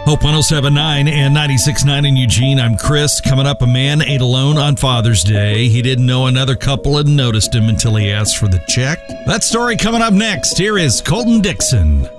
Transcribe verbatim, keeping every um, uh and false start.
Hope one oh seven point nine and ninety-six point nine in Eugene. I'm Chris. Coming up, a man ate alone on Father's Day. He didn't know another couple had noticed him until he asked for the check. That story coming up next. Here is Colton Dixon.